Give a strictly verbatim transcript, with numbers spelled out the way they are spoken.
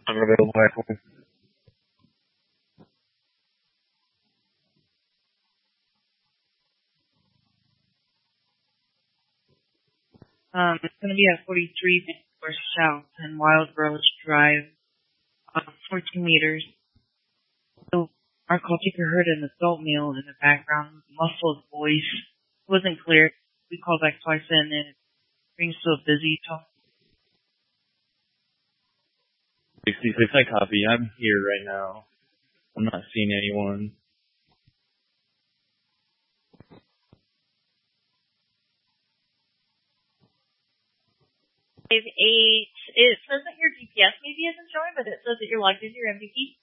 Unavailable iPhone. Um, it's going to be at forty-three fifty-four South and Wild Rose Drive, uh, fourteen meters. So our call taker heard an adult male in the background, muffled voice. It wasn't clear. We called back twice and then it rings to a busy tone. sixty-six, I copy. I'm here right now. I'm not seeing anyone. Five eight. It says that your G P S maybe isn't showing, but it says that you're logged into your M V P.